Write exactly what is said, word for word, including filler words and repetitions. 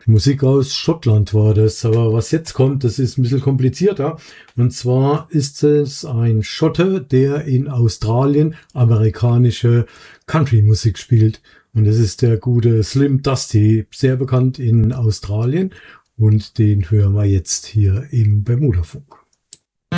Musik aus Schottland war das. Aber was jetzt kommt, das ist ein bisschen komplizierter. Und zwar ist es ein Schotte, der in Australien amerikanische Country-Musik spielt. Und das ist der gute Slim Dusty, sehr bekannt in Australien. Und den hören wir jetzt hier im Bermuda-Funk.